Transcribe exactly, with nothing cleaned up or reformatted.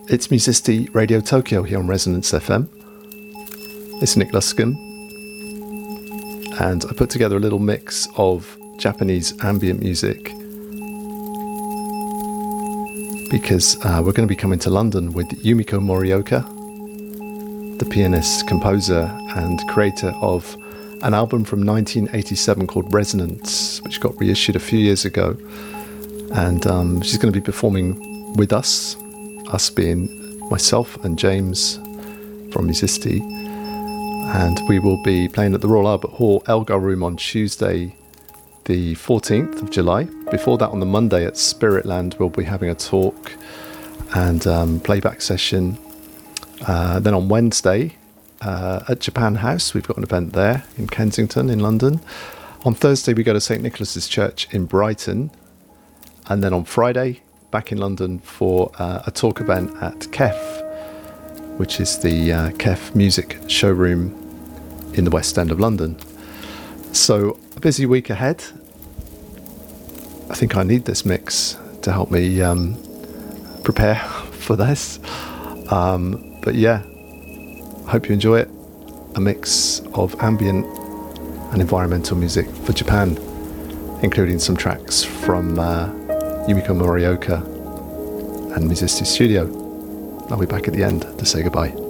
It's Musisti Radio Tokyo here on Resonance F M. It's Nick Luscombe, and I put together a little mix of Japanese ambient music because uh, we're going to be coming to London with Yumiko Morioka, the pianist, composer and creator of an album from nineteen eighty-seven called Resonance, which got reissued a few years ago. And um, she's going to be performing with us, us being myself and James from Musisti. And we will be playing at the Royal Albert Hall Elgar Room on Tuesday the fourteenth of July. Before that, on the Monday at Spiritland, we'll be having a talk and um, playback session. Uh, then on Wednesday uh, at Japan House, we've got an event there in Kensington in London. On Thursday, we go to Saint Nicholas's Church in Brighton. And then on Friday, back in London for uh, a talk event at K E F, which is the uh, K E F Music Showroom in the West End of London. So, a busy week ahead. I think I need this mix to help me um, prepare for this. Um, but yeah, I hope you enjoy it. A mix of ambient and environmental music for Japan, including some tracks from uh, Yumiko Morioka and Musisti Studio. I'll be back at the end to say goodbye.